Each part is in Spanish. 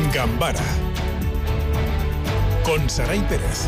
Gambara con Saray Pérez.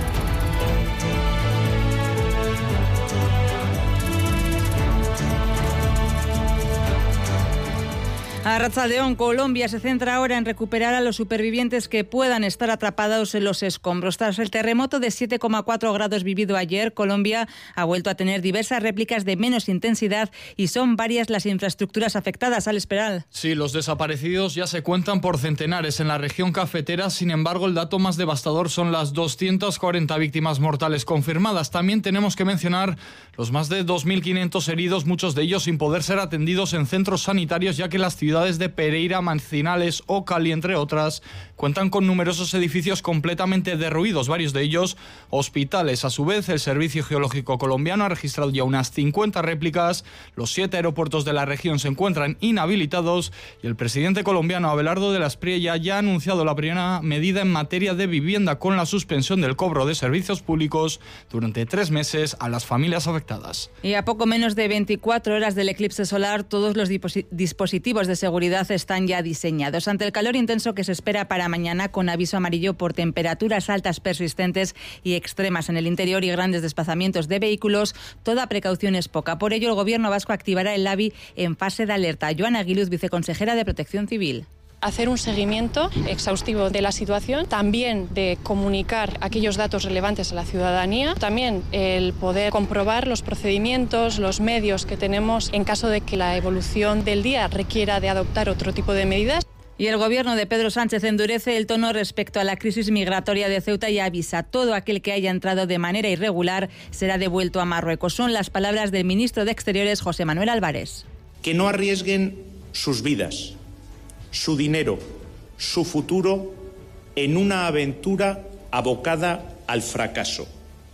Arratsaldeón, Colombia se centra ahora en recuperar a los supervivientes que puedan estar atrapados en los escombros. Tras el terremoto de 7,4 grados vivido ayer, Colombia ha vuelto a tener diversas réplicas de menos intensidad y son varias las infraestructuras afectadas. Alex Peral. Sí, los desaparecidos ya se cuentan por centenares en la región cafetera. Sin embargo, el dato más devastador son las 240 víctimas mortales confirmadas. También tenemos que mencionar los más de 2.500 heridos, muchos de ellos sin poder ser atendidos en centros sanitarios, ya que las ciudades de Pereira, Mancinales o Cali, entre otras, cuentan con numerosos edificios completamente derruidos, varios de ellos hospitales. A su vez, el Servicio Geológico Colombiano ha registrado ya unas 50 réplicas, los 7 aeropuertos de la región se encuentran inhabilitados y el presidente colombiano Abelardo de la Espriella ya ha anunciado la primera medida en materia de vivienda con la suspensión del cobro de servicios públicos durante 3 meses a las familias afectadas. Y a poco menos de 24 horas del eclipse solar, todos los dispositivos de seguridad están ya diseñados. Ante el calor intenso que se espera para mañana, con aviso amarillo por temperaturas altas persistentes y extremas en el interior y grandes desplazamientos de vehículos, toda precaución es poca. Por ello, el Gobierno vasco activará el LABI en fase de alerta. Joana Aguiluz, viceconsejera de Protección Civil. Hacer un seguimiento exhaustivo de la situación, también de comunicar aquellos datos relevantes a la ciudadanía, también el poder comprobar los procedimientos, los medios que tenemos en caso de que la evolución del día requiera de adoptar otro tipo de medidas. Y el Gobierno de Pedro Sánchez endurece el tono respecto a la crisis migratoria de Ceuta y avisa: todo aquel que haya entrado de manera irregular será devuelto a Marruecos. Son las palabras del ministro de Exteriores, José Manuel Álvarez. Que no arriesguen sus vidas, su dinero, su futuro en una aventura abocada al fracaso.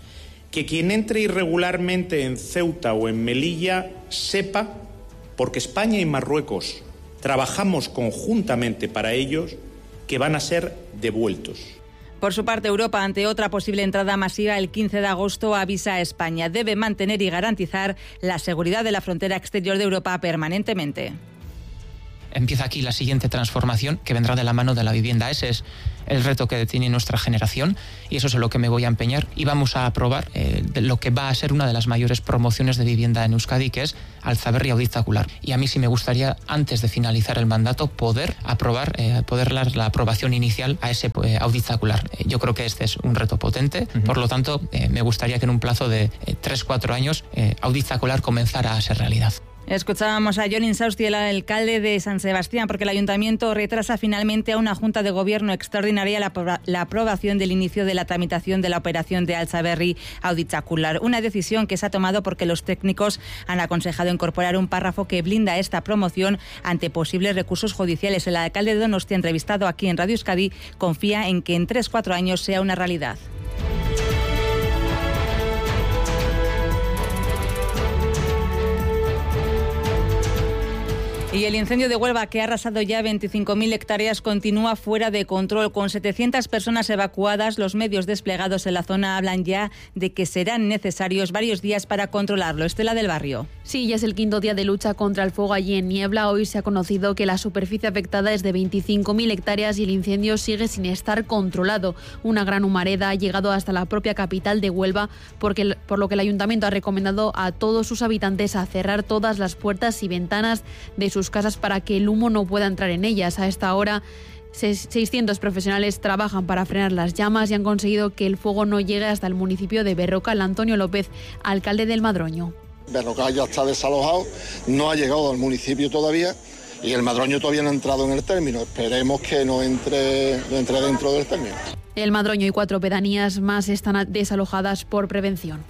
Que quien entre irregularmente en Ceuta o en Melilla sepa, porque España y Marruecos trabajamos conjuntamente para ellos, que van a ser devueltos. Por su parte, Europa, ante otra posible entrada masiva el 15 de agosto, avisa a España: debe mantener y garantizar la seguridad de la frontera exterior de Europa permanentemente. Empieza aquí la siguiente transformación que vendrá de la mano de la vivienda. Ese es el reto que tiene nuestra generación y eso es en lo que me voy a empeñar. Y vamos a aprobar lo que va a ser una de las mayores promociones de vivienda en Euskadi, que es Altzaberri Auditzacular. Y a mí sí me gustaría, antes de finalizar el mandato, poder dar la aprobación inicial a ese Auditzacular. Yo creo que este es un reto potente. Por lo tanto, me gustaría que en un plazo de 3-4 años Auditzacular comenzara a ser realidad. Escuchábamos a Jon Insausti, el alcalde de San Sebastián, porque el ayuntamiento retrasa finalmente a una junta de gobierno extraordinaria la aprobación del inicio de la tramitación de la operación de Altzaberri Auditzacular. Una decisión que se ha tomado porque los técnicos han aconsejado incorporar un párrafo que blinda esta promoción ante posibles recursos judiciales. El alcalde de Donostia, entrevistado aquí en Radio Euskadi, confía en que en 3-4 años sea una realidad. Y el incendio de Huelva, que ha arrasado ya 25.000 hectáreas, continúa fuera de control. Con 700 personas evacuadas, los medios desplegados en la zona hablan ya de que serán necesarios varios días para controlarlo. Estela del Barrio. Sí, ya es el 5.º día de lucha contra el fuego allí en Niebla. Hoy se ha conocido que la superficie afectada es de 25.000 hectáreas y el incendio sigue sin estar controlado. Una gran humareda ha llegado hasta la propia capital de Huelva, por lo que el ayuntamiento ha recomendado a todos sus habitantes a cerrar todas las puertas y ventanas de sus casas para que el humo no pueda entrar en ellas. A esta hora 600 profesionales trabajan para frenar las llamas y han conseguido que el fuego no llegue hasta el municipio de Berrocal. Antonio López, alcalde del Madroño. Berrocal ya está desalojado, no ha llegado al municipio todavía y el Madroño todavía no ha entrado en el término. Esperemos que no entre dentro del término. El Madroño y 4 pedanías más están desalojadas por prevención.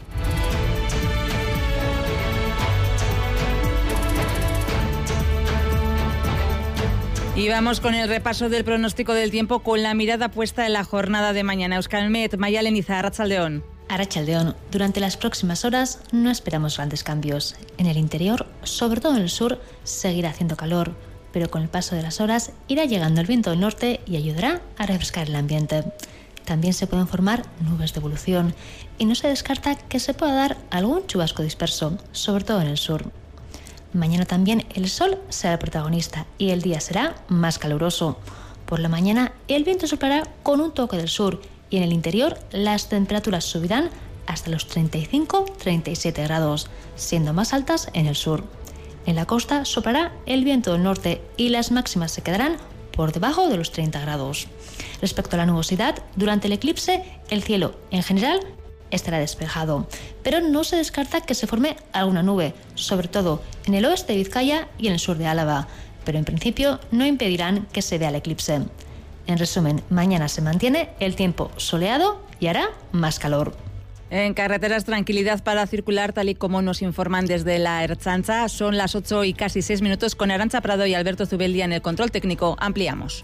Y vamos con el repaso del pronóstico del tiempo con la mirada puesta en la jornada de mañana. Euskalmet, Mayalen Iza, Arratsaldeón. Arratsaldeón, durante las próximas horas no esperamos grandes cambios. En el interior, sobre todo en el sur, seguirá haciendo calor, pero con el paso de las horas irá llegando el viento del norte y ayudará a refrescar el ambiente. También se pueden formar nubes de evolución y no se descarta que se pueda dar algún chubasco disperso, sobre todo en el sur. Mañana también el sol será el protagonista y el día será más caluroso. Por la mañana el viento soplará con un toque del sur y en el interior las temperaturas subirán hasta los 35-37 grados, siendo más altas en el sur. En la costa soplará el viento del norte y las máximas se quedarán por debajo de los 30 grados. Respecto a la nubosidad, durante el eclipse el cielo en general estará despejado, pero no se descarta que se forme alguna nube, sobre todo en el oeste de Vizcaya y en el sur de Álava, pero en principio no impedirán que se vea el eclipse. En resumen, mañana se mantiene el tiempo soleado y hará más calor. En carreteras, tranquilidad para circular, tal y como nos informan desde la Ertzaintza. Son las 8 y casi 6 minutos. Con Arantxa Prado y Alberto Zubeldia en el control técnico. Ampliamos.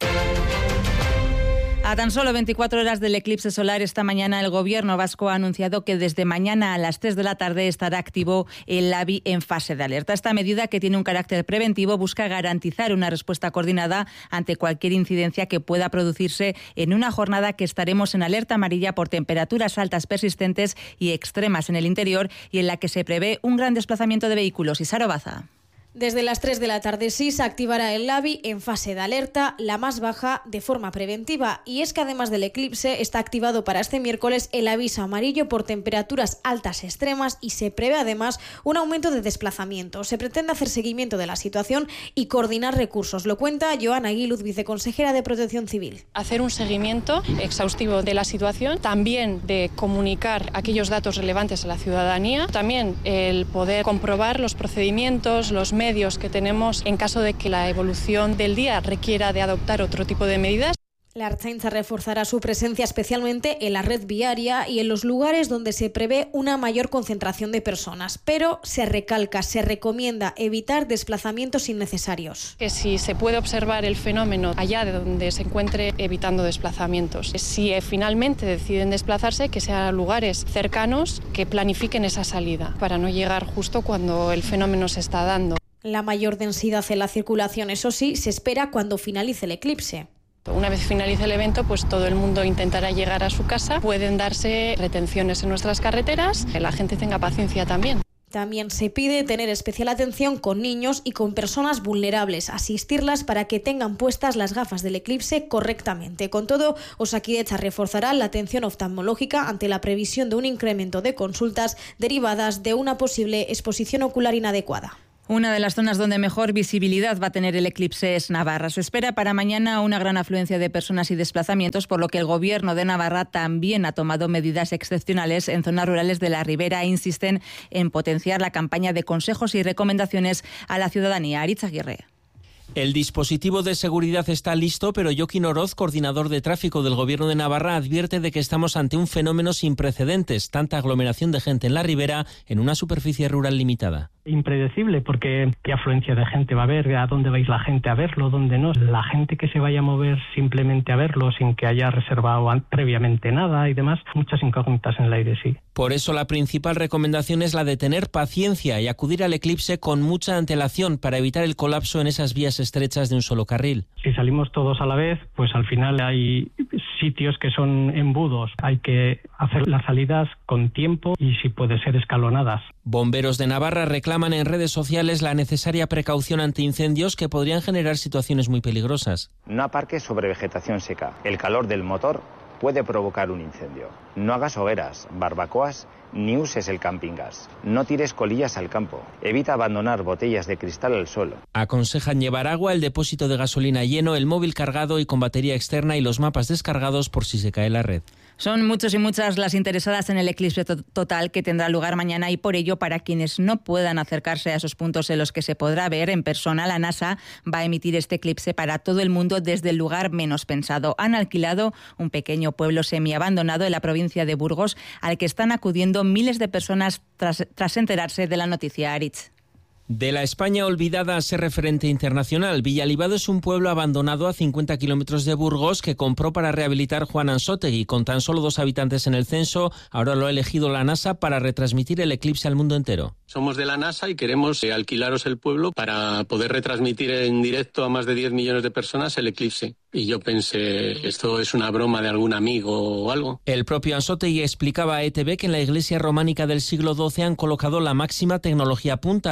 A tan solo 24 horas del eclipse solar, esta mañana el Gobierno vasco ha anunciado que desde mañana a las 3 de la tarde estará activo el AVI en fase de alerta. Esta medida, que tiene un carácter preventivo, busca garantizar una respuesta coordinada ante cualquier incidencia que pueda producirse en una jornada que estaremos en alerta amarilla por temperaturas altas persistentes y extremas en el interior y en la que se prevé un gran desplazamiento de vehículos. Isaro Baza. Desde las 3 de la tarde sí se activará el AVI en fase de alerta, la más baja, de forma preventiva. Y es que además del eclipse está activado para este miércoles el aviso amarillo por temperaturas altas extremas y se prevé además un aumento de desplazamiento. Se pretende hacer seguimiento de la situación y coordinar recursos. Lo cuenta Joana Aguiluz, viceconsejera de Protección Civil. Hacer un seguimiento exhaustivo de la situación, también de comunicar aquellos datos relevantes a la ciudadanía, también el poder comprobar los procedimientos, los medios que tenemos en caso de que la evolución del día requiera de adoptar otro tipo de medidas. La Ertzaintza reforzará su presencia especialmente en la red viaria y en los lugares donde se prevé una mayor concentración de personas, pero se recomienda evitar desplazamientos innecesarios. Que si se puede observar el fenómeno allá de donde se encuentre, evitando desplazamientos. Si finalmente deciden desplazarse, que sean lugares cercanos que planifiquen esa salida para no llegar justo cuando el fenómeno se está dando. La mayor densidad en la circulación, eso sí, se espera cuando finalice el eclipse. Una vez finalice el evento, pues todo el mundo intentará llegar a su casa. Pueden darse retenciones en nuestras carreteras, que la gente tenga paciencia también. También se pide tener especial atención con niños y con personas vulnerables, asistirlas para que tengan puestas las gafas del eclipse correctamente. Con todo, Osakidetza reforzará la atención oftalmológica ante la previsión de un incremento de consultas derivadas de una posible exposición ocular inadecuada. Una de las zonas donde mejor visibilidad va a tener el eclipse es Navarra. Se espera para mañana una gran afluencia de personas y desplazamientos, por lo que el Gobierno de Navarra también ha tomado medidas excepcionales en zonas rurales de la Ribera e insisten en potenciar la campaña de consejos y recomendaciones a la ciudadanía. Aritz Aguirre. El dispositivo de seguridad está listo, pero Jokin Oroz, coordinador de tráfico del Gobierno de Navarra, advierte de que estamos ante un fenómeno sin precedentes, tanta aglomeración de gente en la ribera en una superficie rural limitada. Impredecible, porque qué afluencia de gente va a haber, a dónde vais la gente a verlo, dónde no. La gente que se vaya a mover simplemente a verlo sin que haya reservado previamente nada y demás, muchas incógnitas en el aire, sí. Por eso la principal recomendación es la de tener paciencia y acudir al eclipse con mucha antelación para evitar el colapso en esas vías estrechas de un solo carril. Si salimos todos a la vez, pues al final hay sitios que son embudos. Hay que hacer las salidas con tiempo y si puede ser escalonadas. Bomberos de Navarra reclaman en redes sociales la necesaria precaución ante incendios que podrían generar situaciones muy peligrosas. No aparques sobre vegetación seca. El calor del motor puede provocar un incendio. No hagas hogueras, barbacoas, ni uses el camping gas. No tires colillas al campo. Evita abandonar botellas de cristal al suelo. Aconsejan llevar agua, el depósito de gasolina lleno, el móvil cargado y con batería externa y los mapas descargados por si se cae la red. Son muchos y muchas las interesadas en el eclipse total que tendrá lugar mañana y por ello, para quienes no puedan acercarse a esos puntos en los que se podrá ver en persona, la NASA va a emitir este eclipse para todo el mundo desde el lugar menos pensado. Han alquilado un pequeño pueblo semiabandonado en la provincia de Burgos al que están acudiendo miles de personas tras enterarse de la noticia. Aritz. De la España olvidada a ser referente internacional, Villalibado es un pueblo abandonado a 50 kilómetros de Burgos que compró para rehabilitar Juan Ansótegui. Con tan solo 2 habitantes en el censo, ahora lo ha elegido la NASA para retransmitir el eclipse al mundo entero. Somos de la NASA y queremos alquilaros el pueblo para poder retransmitir en directo a más de 10 millones de personas el eclipse. Y yo pensé, esto es una broma de algún amigo o algo. El propio Ansótegui explicaba a ETV que en la iglesia románica del siglo XII han colocado la máxima tecnología punta, de donde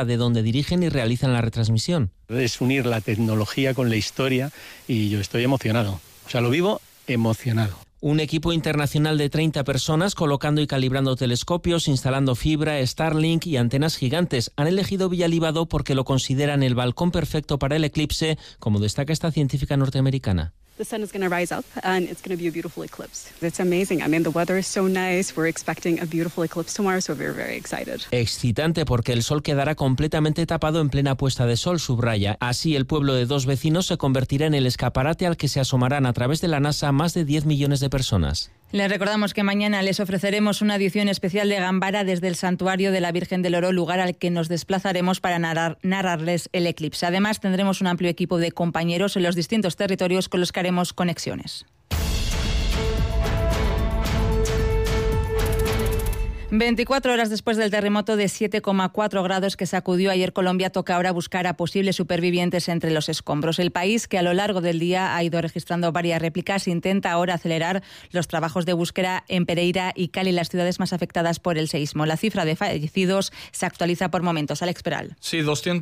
dirigen y realizan la retransmisión. Es unir la tecnología con la historia y yo estoy emocionado. O sea, lo vivo emocionado. Un equipo internacional de 30 personas colocando y calibrando telescopios, instalando fibra, Starlink y antenas gigantes. Han elegido Villalibado porque lo consideran el balcón perfecto para el eclipse, como destaca esta científica norteamericana. The sun is going to rise up and it's going to be a beautiful eclipse. It's amazing. I mean, the weather is so nice. We're expecting a beautiful eclipse tomorrow, so we're very excited. Excitante porque el sol quedará completamente tapado en plena puesta de sol, subraya. Así, el pueblo de dos vecinos se convertirá en el escaparate al que se asomarán a través de la NASA más de 10 millones de personas. Les recordamos que mañana les ofreceremos una edición especial de Gambara desde el Santuario de la Virgen del Oro, lugar al que nos desplazaremos para narrarles el eclipse. Además, tendremos un amplio equipo de compañeros en los distintos territorios con los que haremos conexiones. 24 horas después del terremoto de 7,4 grados que sacudió ayer Colombia, toca ahora buscar a posibles supervivientes entre los escombros. El país, que a lo largo del día ha ido registrando varias réplicas, intenta ahora acelerar los trabajos de búsqueda en Pereira y Cali, las ciudades más afectadas por el seísmo. La cifra de fallecidos se actualiza por momentos. Alex Peral. Sí,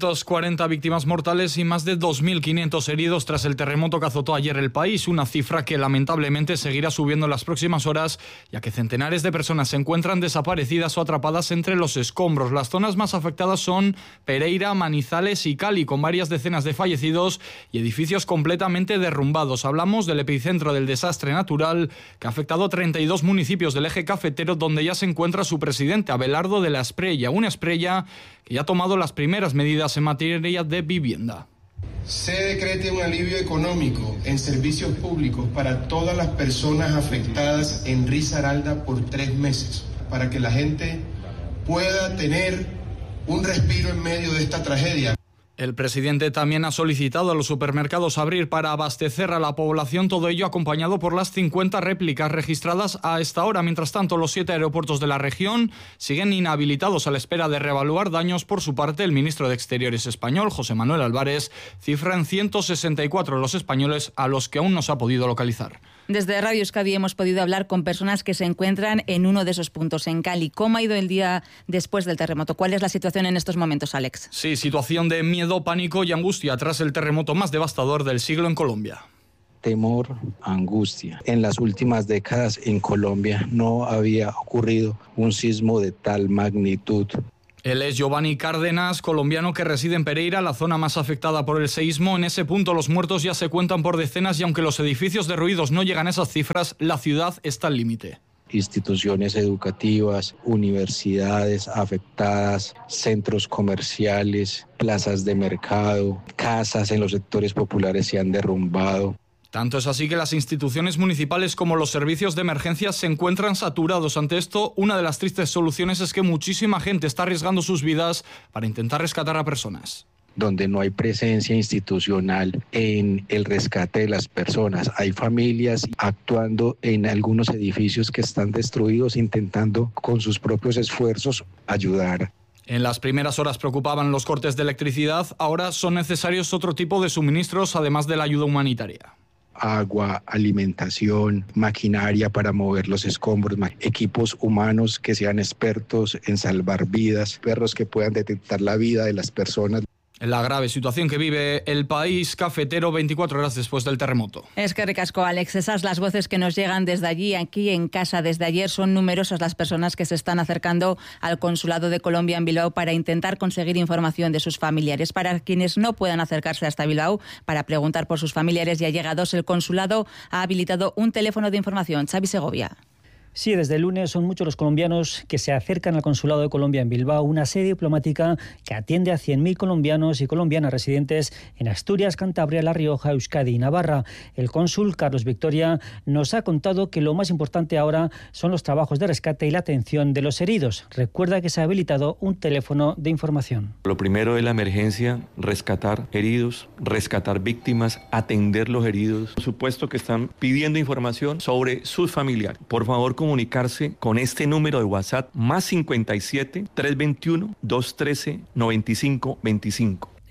240 víctimas mortales y más de 2.500 heridos tras el terremoto que azotó ayer el país, una cifra que lamentablemente seguirá subiendo en las próximas horas, ya que centenares de personas se encuentran desaparecidas o atrapadas entre los escombros. Las zonas más afectadas son Pereira, Manizales y Cali, con varias decenas de fallecidos y edificios completamente derrumbados. Hablamos del epicentro del desastre natural que ha afectado 32 municipios del eje cafetero, donde ya se encuentra su presidente, Abelardo de la Espriella, una Espriella que ya ha tomado las primeras medidas en materia de vivienda. Se decrete un alivio económico en servicios públicos para todas las personas afectadas en Risaralda por 3 meses, para que la gente pueda tener un respiro en medio de esta tragedia. El presidente también ha solicitado a los supermercados abrir para abastecer a la población, todo ello acompañado por las 50 réplicas registradas a esta hora. Mientras tanto, los 7 aeropuertos de la región siguen inhabilitados a la espera de reevaluar daños. Por su parte, el ministro de Exteriores español, José Manuel Álvarez, cifra en 164 los españoles a los que aún no se ha podido localizar. Desde Radio Euskadi hemos podido hablar con personas que se encuentran en uno de esos puntos, en Cali. ¿Cómo ha ido el día después del terremoto? ¿Cuál es la situación en estos momentos, Alex? Sí, situación de miedo, pánico y angustia tras el terremoto más devastador del siglo en Colombia. Temor, angustia. En las últimas décadas en Colombia no había ocurrido un sismo de tal magnitud. Él es Giovanni Cárdenas, colombiano que reside en Pereira, la zona más afectada por el seísmo. En ese punto los muertos ya se cuentan por decenas y aunque los edificios derruidos no llegan a esas cifras, la ciudad está al límite. Instituciones educativas, universidades afectadas, centros comerciales, plazas de mercado, casas en los sectores populares se han derrumbado. Tanto es así que las instituciones municipales como los servicios de emergencia se encuentran saturados. Ante esto, una de las tristes soluciones es que muchísima gente está arriesgando sus vidas para intentar rescatar a personas. Donde no hay presencia institucional en el rescate de las personas. Hay familias actuando en algunos edificios que están destruidos, intentando con sus propios esfuerzos ayudar. En las primeras horas preocupaban los cortes de electricidad, ahora son necesarios otro tipo de suministros, además de la ayuda humanitaria. Agua, alimentación, maquinaria para mover los escombros, equipos humanos que sean expertos en salvar vidas, perros que puedan detectar la vida de las personas. La grave situación que vive el país cafetero 24 horas después del terremoto. Es que ricasco, Alex. Esas las voces que nos llegan desde allí, aquí en casa desde ayer. Son numerosas las personas que se están acercando al Consulado de Colombia en Bilbao para intentar conseguir información de sus familiares. Para quienes no puedan acercarse hasta Bilbao para preguntar por sus familiares ya llegados, el Consulado ha habilitado un teléfono de información. Xavi Segovia. Sí, desde el lunes son muchos los colombianos que se acercan al Consulado de Colombia en Bilbao, una sede diplomática que atiende a 100.000 colombianos y colombianas residentes en Asturias, Cantabria, La Rioja, Euskadi y Navarra. El cónsul Carlos Victoria nos ha contado que lo más importante ahora son los trabajos de rescate y la atención de los heridos. Recuerda que se ha habilitado un teléfono de información. Lo primero es la emergencia, rescatar heridos, rescatar víctimas, atender los heridos. Por supuesto que están pidiendo información sobre sus familiares. Por favor, comunicarse con este número de WhatsApp +57 321 213 9525.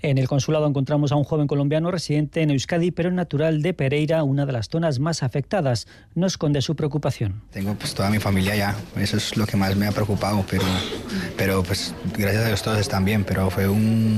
En el consulado encontramos a un joven colombiano residente en Euskadi, pero natural de Pereira, una de las zonas más afectadas. No esconde su preocupación. Tengo toda mi familia allá, eso es lo que más me ha preocupado, pero pues gracias a Dios todos están bien, pero fue un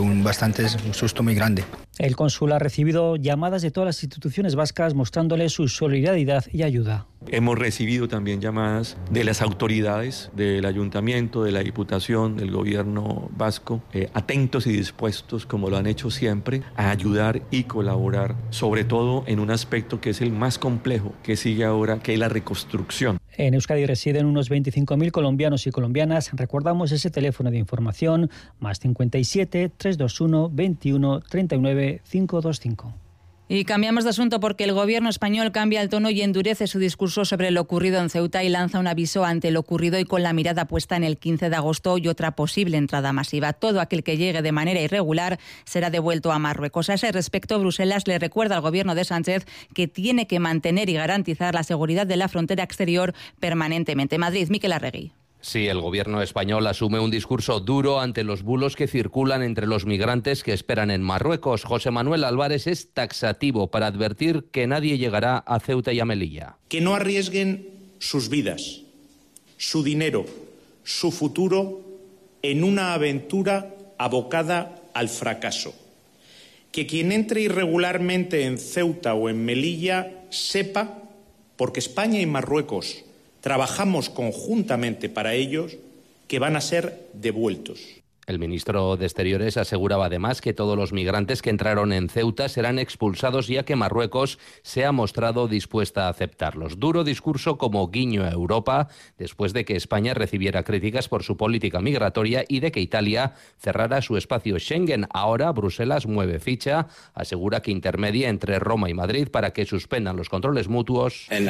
susto muy grande. El cónsul ha recibido llamadas de todas las instituciones vascas mostrándole su solidaridad y ayuda. Hemos recibido también llamadas de las autoridades, del ayuntamiento, de la diputación, del gobierno vasco, atentos y dispuestos, como lo han hecho siempre, a ayudar y colaborar, sobre todo en un aspecto que es el más complejo que sigue ahora, que es la reconstrucción. En Euskadi residen unos 25.000 colombianos y colombianas. Recordamos ese teléfono de información, más 57 321 21 39 525. Y cambiamos de asunto porque el gobierno español cambia el tono y endurece su discurso sobre lo ocurrido en Ceuta y lanza un aviso ante lo ocurrido y con la mirada puesta en el 15 de agosto y otra posible entrada masiva. Todo aquel que llegue de manera irregular será devuelto a Marruecos. A ese respecto, Bruselas le recuerda al gobierno de Sánchez que tiene que mantener y garantizar la seguridad de la frontera exterior permanentemente. Madrid, Miquel Arregui. Sí, el gobierno español asume un discurso duro ante los bulos que circulan entre los migrantes que esperan en Marruecos. José Manuel Álvarez es taxativo para advertir que nadie llegará a Ceuta y a Melilla. Que no arriesguen sus vidas, su dinero, su futuro en una aventura abocada al fracaso. Que quien entre irregularmente en Ceuta o en Melilla sepa, porque España y Marruecos trabajamos conjuntamente para ellos, que van a ser devueltos. El ministro de Exteriores aseguraba además que todos los migrantes que entraron en Ceuta serán expulsados, ya que Marruecos se ha mostrado dispuesta a aceptarlos. Duro discurso como guiño a Europa, después de que España recibiera críticas por su política migratoria y de que Italia cerrara su espacio Schengen. Ahora Bruselas mueve ficha, asegura que intermedia entre Roma y Madrid para que suspendan los controles mutuos. Y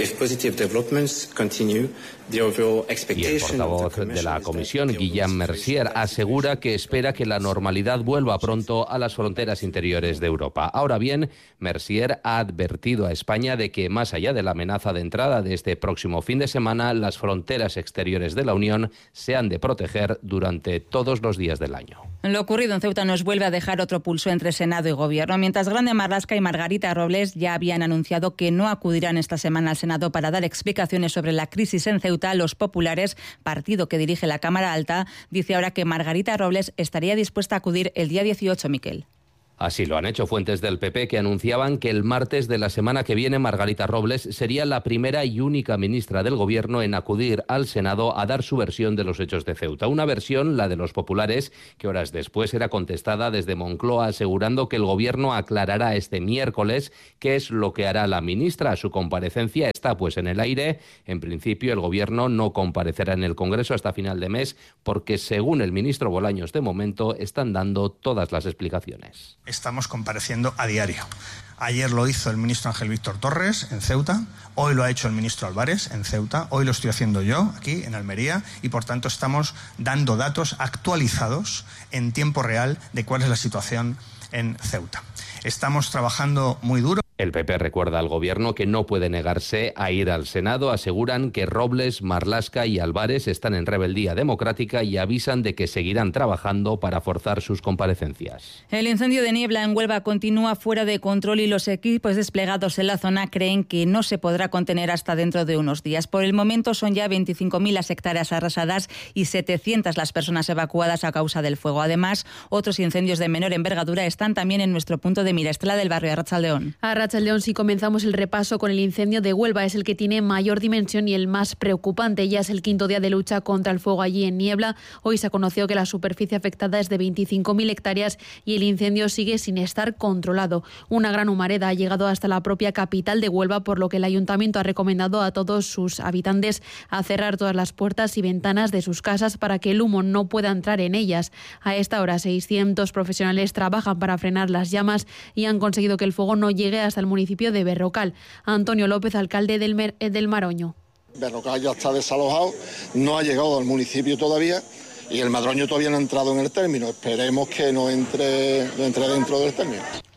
el portavoz de la Comisión, Guillaume Mercier, asegura que espera que la normalidad vuelva pronto a las fronteras interiores de Europa. Ahora bien, Mercier ha advertido a España de que, más allá de la amenaza de entrada de este próximo fin de semana, las fronteras exteriores de la Unión se han de proteger durante todos los días del año. Lo ocurrido en Ceuta nos vuelve a dejar otro pulso entre Senado y Gobierno. Mientras Grande Marlaska y Margarita Robles ya habían anunciado que no acudirán esta semana al Senado para dar explicaciones sobre la crisis en Ceuta, los populares, partido que dirige la Cámara Alta, dice ahora que Margarita Robles estaría dispuesta a acudir el día 18, Miquel. Así lo han hecho fuentes del PP que anunciaban que el martes de la semana que viene Margarita Robles sería la primera y única ministra del Gobierno en acudir al Senado a dar su versión de los hechos de Ceuta. Una versión, la de los populares, que horas después era contestada desde Moncloa asegurando que el Gobierno aclarará este miércoles qué es lo que hará la ministra. Su comparecencia está pues en el aire. En principio el Gobierno no comparecerá en el Congreso hasta final de mes porque, según el ministro Bolaños, de momento están dando todas las explicaciones. Estamos compareciendo a diario. Ayer lo hizo el ministro Ángel Víctor Torres en Ceuta, hoy lo ha hecho el ministro Álvarez en Ceuta, hoy lo estoy haciendo yo aquí en Almería y por tanto estamos dando datos actualizados en tiempo real de cuál es la situación en Ceuta. Estamos trabajando muy duro. El PP recuerda al Gobierno que no puede negarse a ir al Senado. Aseguran que Robles, Marlaska y Álvarez están en rebeldía democrática y avisan de que seguirán trabajando para forzar sus comparecencias. El incendio de niebla en Huelva continúa fuera de control y los equipos desplegados en la zona creen que no se podrá contener hasta dentro de unos días. Por el momento son ya 25.000 las hectáreas arrasadas y 700 las personas evacuadas a causa del fuego. Además, otros incendios de menor envergadura están también en nuestro punto de mira. Estela del Barrio, Arratsaldeón. Arratsaldeón, si comenzamos el repaso con el incendio de Huelva, es el que tiene mayor dimensión y el más preocupante. Ya es el quinto día de lucha contra el fuego allí en Niebla. Hoy se conoció que la superficie afectada es de 25.000 hectáreas y el incendio sigue sin estar controlado. Una gran humareda ha llegado hasta la propia capital de Huelva, por lo que el ayuntamiento ha recomendado a todos sus habitantes a cerrar todas las puertas y ventanas de sus casas para que el humo no pueda entrar en ellas. A esta hora 600 profesionales trabajan para frenar las llamas y han conseguido que el fuego no llegue hasta el municipio de Berrocal. Antonio López, alcalde del Maroño. Berrocal ya está desalojado, no ha llegado al municipio todavía y el Madroño todavía no ha entrado en el término. Esperemos que no entre dentro del término.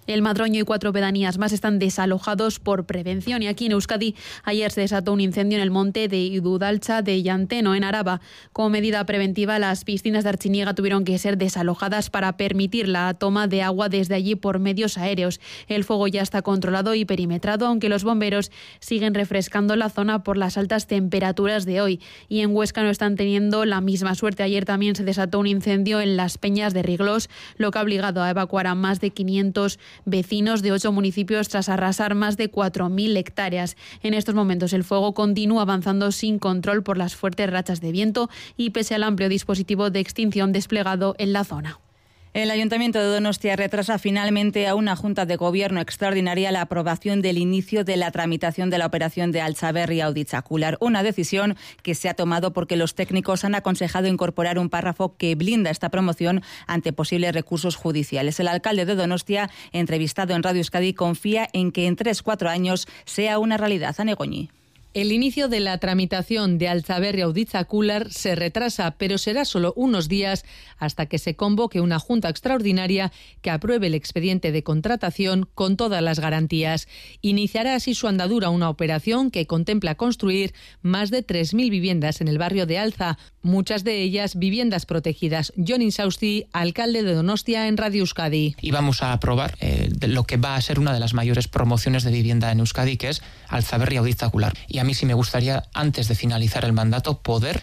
El Madroño y 4 pedanías más están desalojados por prevención. Y aquí en Euskadi ayer se desató un incendio en el monte de Idudalcha de Llanteno, en Araba. Como medida preventiva, las piscinas de Artziniega tuvieron que ser desalojadas para permitir la toma de agua desde allí por medios aéreos. El fuego ya está controlado y perimetrado, aunque los bomberos siguen refrescando la zona por las altas temperaturas de hoy. Y en Huesca no están teniendo la misma suerte. Ayer también se desató un incendio en las Peñas de Riglós, lo que ha obligado a evacuar a más de 500 vecinos de 8 municipios tras arrasar más de 4.000 hectáreas. En estos momentos el fuego continúa avanzando sin control por las fuertes rachas de viento y pese al amplio dispositivo de extinción desplegado en la zona. El Ayuntamiento de Donostia retrasa finalmente a una Junta de Gobierno extraordinaria la aprobación del inicio de la tramitación de la operación de Altsaberri Auditzacular, una decisión que se ha tomado porque los técnicos han aconsejado incorporar un párrafo que blinda esta promoción ante posibles recursos judiciales. El alcalde de Donostia, entrevistado en Radio Euskadi, confía en que en 3-4 años sea una realidad. Anegoñi. El inicio de la tramitación de Altsaberri Auditzacular se retrasa, pero será solo unos días hasta que se convoque una junta extraordinaria que apruebe el expediente de contratación con todas las garantías. Iniciará así su andadura una operación que contempla construir más de 3.000 viviendas en el barrio de Alza, muchas de ellas viviendas protegidas. Jon Insausti, alcalde de Donostia, en Radio Euskadi. Y vamos a aprobar lo que va a ser una de las mayores promociones de vivienda en Euskadi, que es Altsaberri Auditzacular. Y a mí sí me gustaría, antes de finalizar el mandato, poder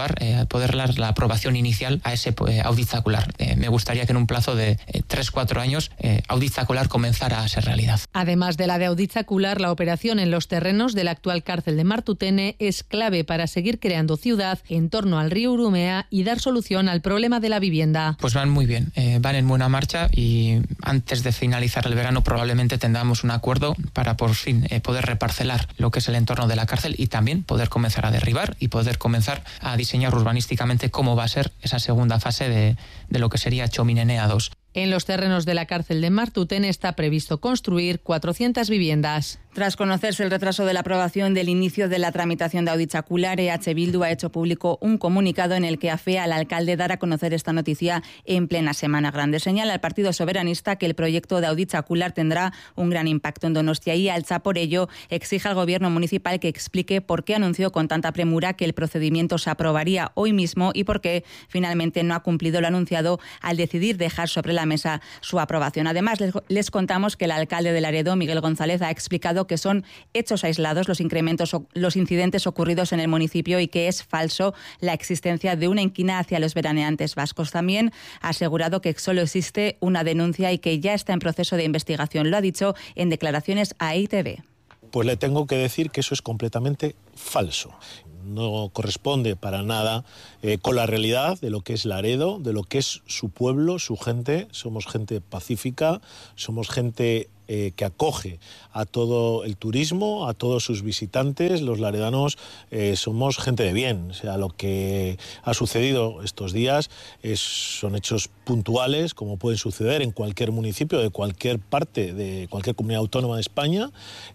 dar la aprobación inicial a ese Auditzacular. Me gustaría que en un plazo de 3-4 años Auditzacular comenzara a ser realidad. Además de la de Auditzacular, la operación en los terrenos de la actual cárcel de Martutene es clave para seguir creando ciudad en torno al río Urumea y dar solución al problema de la vivienda. Pues van muy bien, van en buena marcha y antes de finalizar el verano probablemente tengamos un acuerdo para por fin poder reparcelar lo que es el entorno de la cárcel y también poder comenzar a derribar y poder comenzar a diseñar urbanísticamente cómo va a ser esa segunda fase de lo que sería Txominenea 2. En los terrenos de la cárcel de Martutene está previsto construir 400 viviendas. Tras conocerse el retraso de la aprobación del inicio de la tramitación de Auditzacular, EH Bildu ha hecho público un comunicado en el que afea al alcalde dar a conocer esta noticia en plena Semana Grande. Señala al Partido Soberanista que el proyecto de Auditzacular tendrá un gran impacto en Donostia y Altza, por ello, exige al gobierno municipal que explique por qué anunció con tanta premura que el procedimiento se aprobaría hoy mismo y por qué finalmente no ha cumplido lo anunciado al decidir dejar sobre la mesa su aprobación. Además, les contamos que el alcalde de Laredo, Miguel González, ha explicado que son hechos aislados los incidentes ocurridos en el municipio y que es falso la existencia de una inquina hacia los veraneantes vascos. También ha asegurado que solo existe una denuncia y que ya está en proceso de investigación. Lo ha dicho en declaraciones a EITV. Pues le tengo que decir que eso es completamente falso. No corresponde para nada con la realidad de lo que es Laredo, de lo que es su pueblo, su gente. Somos gente pacífica, somos gente que acoge a todo el turismo, a todos sus visitantes. Los laredanos somos gente de bien. O sea, lo que ha sucedido estos días son hechos puntuales, como pueden suceder en cualquier municipio de cualquier parte, de cualquier comunidad autónoma de España,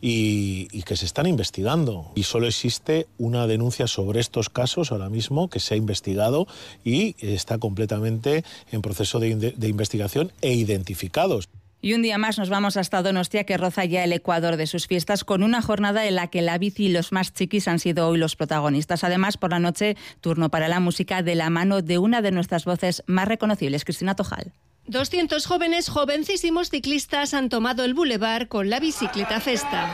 y que se están investigando. Y solo existe una denuncia sobre estos casos ahora mismo que se ha investigado y está completamente en proceso de investigación e identificados. Y un día más nos vamos hasta Donostia, que roza ya el ecuador de sus fiestas, con una jornada en la que la bici y los más chiquis han sido hoy los protagonistas. Además, por la noche, turno para la música de la mano de una de nuestras voces más reconocibles, Cristina Tojal. 200 jóvenes, jovencísimos ciclistas han tomado el bulevar con la bicicleta festa.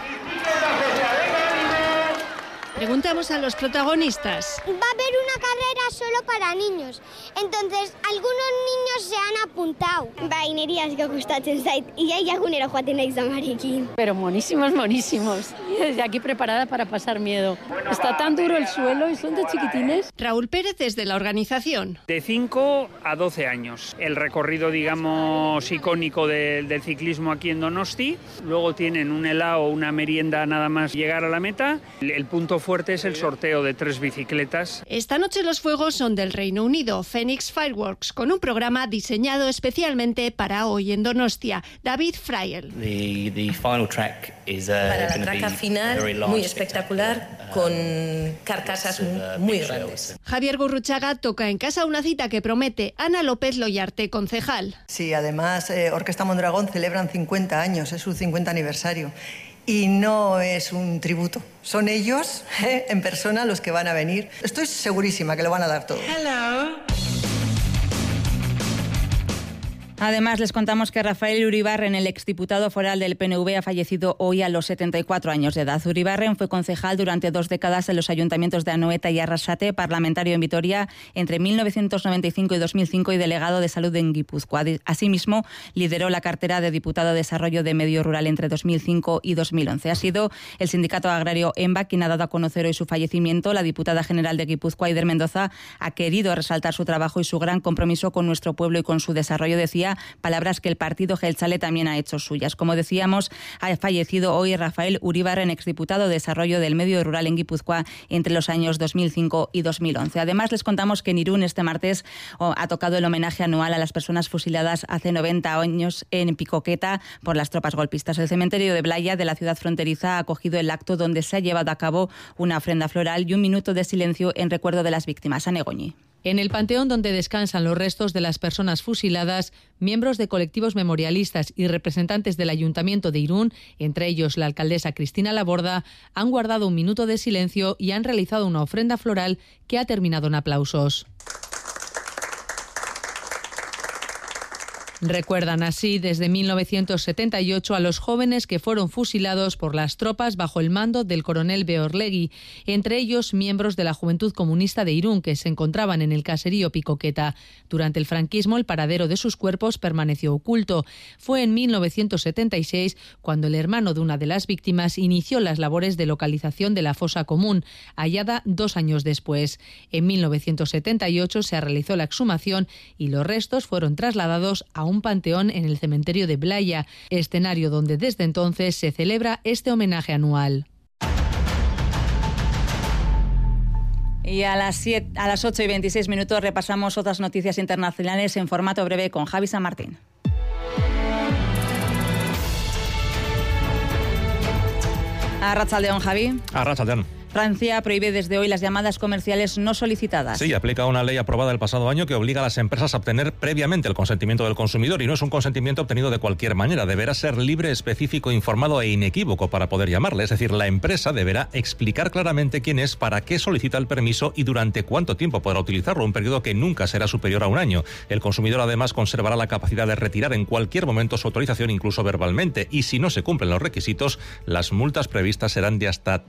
Preguntamos a los protagonistas. Va a haber una carrera solo para niños, entonces algunos niños se han apuntado. Baineri asko gustatzen zait, ia egunero joaten naiz amarekin. Pero monísimos. Y desde aquí preparada para pasar miedo. Está tan duro el suelo y son de chiquitines. Raúl Pérez es de la organización. De 5 a 12 años. El recorrido, digamos, icónico del ciclismo aquí en Donosti. Luego tienen un helado, una merienda nada más llegar a la meta. El punto fuerte es el sorteo de 3 bicicletas. Esta noche los fuegos son del Reino Unido, Phoenix Fireworks, con un programa diseñado especialmente para hoy en Donostia. David Frayel. The final track is para la track final muy espectacular, con carcasas muy grandes. Javier Gurruchaga toca en casa una cita que promete. Ana López Loyarte, concejal. Sí, además Orquesta Mondragón celebran 50 años, es su 50 aniversario. Y no es un tributo, son ellos en persona los que van a venir. Estoy segurísima que lo van a dar todo. Hello. Además, les contamos que Rafael Uribarren, el exdiputado foral del PNV, ha fallecido hoy a los 74 años de edad. Uribarren fue concejal durante 2 décadas en los ayuntamientos de Anoeta y Arrasate, parlamentario en Vitoria entre 1995 y 2005 y delegado de salud en Guipúzcoa. Asimismo, lideró la cartera de diputado de Desarrollo de Medio Rural entre 2005 y 2011. Ha sido el sindicato agrario EMBA quien ha dado a conocer hoy su fallecimiento. La diputada general de Guipúzcoa, Eider Mendoza, ha querido resaltar su trabajo y su gran compromiso con nuestro pueblo y con su desarrollo. Decía palabras que el partido Jeltzale también ha hecho suyas. Como decíamos, ha fallecido hoy Rafael Uribarren, exdiputado de Desarrollo del Medio Rural en Guipúzcoa entre los años 2005 y 2011. Además, les contamos que en Irún este martes ha tocado el homenaje anual a las personas fusiladas hace 90 años en Picoqueta por las tropas golpistas. El cementerio de Blaya de la ciudad fronteriza ha acogido el acto donde se ha llevado a cabo una ofrenda floral y un minuto de silencio en recuerdo de las víctimas. Anegoñi. En el panteón donde descansan los restos de las personas fusiladas, miembros de colectivos memorialistas y representantes del Ayuntamiento de Irún, entre ellos la alcaldesa Cristina Laborda, han guardado un minuto de silencio y han realizado una ofrenda floral que ha terminado en aplausos. Recuerdan así desde 1978 a los jóvenes que fueron fusilados por las tropas bajo el mando del coronel Beorlegui, entre ellos miembros de la Juventud Comunista de Irún que se encontraban en el caserío Picoqueta. Durante el franquismo el paradero de sus cuerpos permaneció oculto. Fue en 1976 cuando el hermano de una de las víctimas inició las labores de localización de la fosa común, hallada 2 años después. En 1978 se realizó la exhumación y los restos fueron trasladados a un panteón en el cementerio de Blaya, escenario donde desde entonces se celebra este homenaje anual. Y a las 8:26 repasamos otras noticias internacionales en formato breve con Javi San Martín. Arratsaldeon, Javi. Arratsaldeon. Francia prohíbe desde hoy las llamadas comerciales no solicitadas. Sí, aplica una ley aprobada el pasado año que obliga a las empresas a obtener previamente el consentimiento del consumidor, y no es un consentimiento obtenido de cualquier manera. Deberá ser libre, específico, informado e inequívoco para poder llamarle. Es decir, la empresa deberá explicar claramente quién es, para qué solicita el permiso y durante cuánto tiempo podrá utilizarlo, un periodo que nunca será superior a 1 año. El consumidor además conservará la capacidad de retirar en cualquier momento su autorización, incluso verbalmente, y si no se cumplen los requisitos, las multas previstas serán de hasta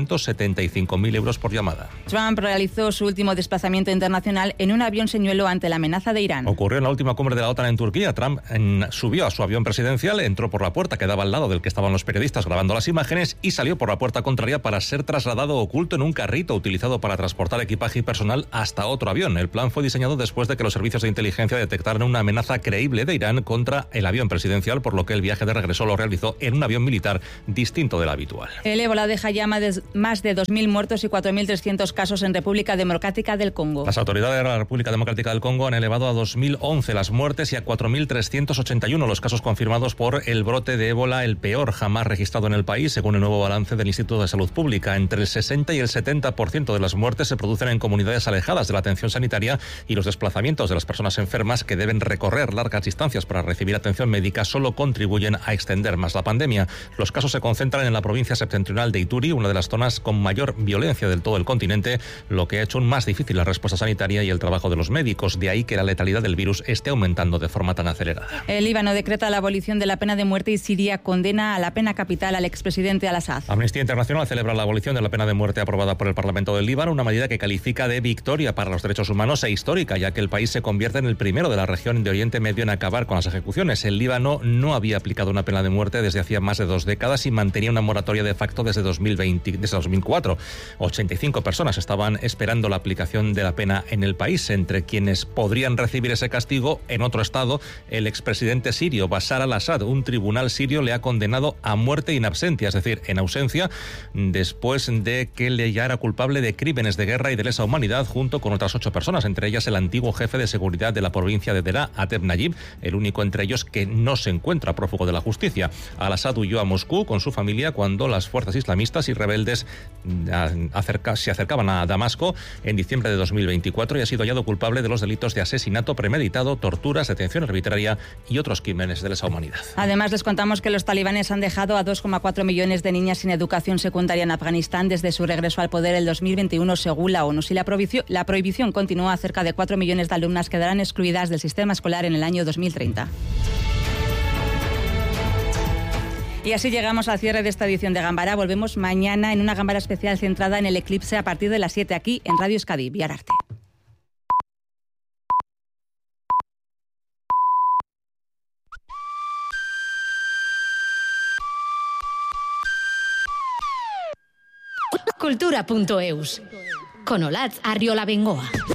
375.000 euros por llamada. Trump realizó su último desplazamiento internacional en un avión señuelo ante la amenaza de Irán. Ocurrió en la última cumbre de la OTAN en Turquía. Trump subió a su avión presidencial, entró por la puerta que daba al lado del que estaban los periodistas grabando las imágenes y salió por la puerta contraria para ser trasladado oculto en un carrito utilizado para transportar equipaje y personal hasta otro avión. El plan fue diseñado después de que los servicios de inteligencia detectaran una amenaza creíble de Irán contra el avión presidencial, por lo que el viaje de regreso lo realizó en un avión militar distinto del habitual. El ébola deja ya más de 2.000 muertos y 4.300 casos en República Democrática del Congo. Las autoridades de la República Democrática del Congo han elevado a 2.011 las muertes y a 4.381 los casos confirmados por el brote de ébola, el peor jamás registrado en el país, según el nuevo balance del Instituto de Salud Pública. Entre el 60 y el 70% de las muertes se producen en comunidades alejadas de la atención sanitaria, y los desplazamientos de las personas enfermas, que deben recorrer largas distancias para recibir atención médica, solo contribuyen a extender más la pandemia. Los casos se concentran en la provincia septentrional de Ituri, una de las zonas con mayor violencia del todo el continente, lo que ha hecho más difícil la respuesta sanitaria y el trabajo de los médicos. De ahí que la letalidad del virus esté aumentando de forma tan acelerada. El Líbano decreta la abolición de la pena de muerte y Siria condena a la pena capital al expresidente Al-Assad. Amnistía Internacional celebra la abolición de la pena de muerte aprobada por el Parlamento del Líbano, una medida que califica de victoria para los derechos humanos e histórica, ya que el país se convierte en el primero de la región de Oriente Medio en acabar con las ejecuciones. El Líbano no había aplicado una pena de muerte desde hacía más de 2 décadas y mantenía una moratoria de facto desde 2004. 2024. 85 personas estaban esperando la aplicación de la pena en el país. Entre quienes podrían recibir ese castigo, en otro estado, el expresidente sirio Bashar al-Assad. Un tribunal sirio le ha condenado a muerte in absentia, es decir, en ausencia, después de que le hallara culpable de crímenes de guerra y de lesa humanidad, junto con otras 8 personas, entre ellas el antiguo jefe de seguridad de la provincia de Deraa, Atef Nayib, el único entre ellos que no se encuentra prófugo de la justicia. Al-Assad huyó a Moscú con su familia cuando las fuerzas islamistas y rebeldes se acercaban a Damasco en diciembre de 2024 y ha sido hallado culpable de los delitos de asesinato premeditado, torturas, detención arbitraria y otros crímenes de lesa humanidad. Además, les contamos que los talibanes han dejado a 2,4 millones de niñas sin educación secundaria en Afganistán desde su regreso al poder el 2021, según la ONU. Si la prohibición continúa, cerca de 4 millones de alumnas quedarán excluidas del sistema escolar en el año 2030. Y así llegamos al cierre de esta edición de Gambara. Volvemos mañana en una Gambara especial centrada en el eclipse a partir de las 7 aquí en Radio Euskadi, Biararte. Cultura.eus. Con Olatz Arriola Bengoa.